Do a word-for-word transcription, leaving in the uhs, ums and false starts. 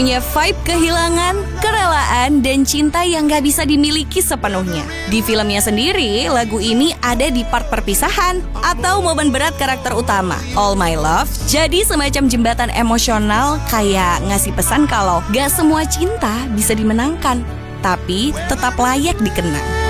Punya vibe kehilangan, kerelaan, dan cinta yang gak bisa dimiliki sepenuhnya. Di filmnya sendiri, lagu ini ada di part perpisahan atau momen berat karakter utama, All My Love, jadi semacam jembatan emosional kayak ngasih pesan kalau gak semua cinta bisa dimenangkan, tapi tetap layak dikenang.